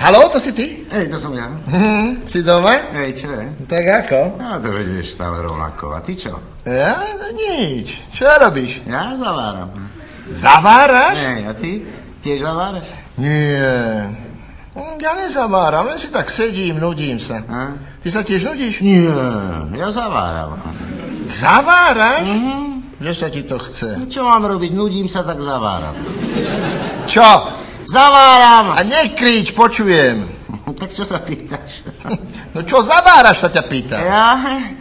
Haló, to si ty? Hej, to som ja. Si doma? Hej, čo je? Tak ako? No, to vedieš stále rovnako. A ty čo? Ja? No nič. Čo robíš? Ja zaváram. Zaváraš? Hej, a ty? Tiež zaváraš? Nie. Ja nezaváram, len si tak sedím, nudím sa. A? Ty sa tiež nudíš? Nie, ja zaváram. Zaváraš? Že sa ti to chce? Čo mám robiť? Nudím sa, tak zaváram. Čo? Zaváram! A nekrič, počujem. Tak čo sa pýtaš? No čo zaváraš, sa ťa pýta? Ja?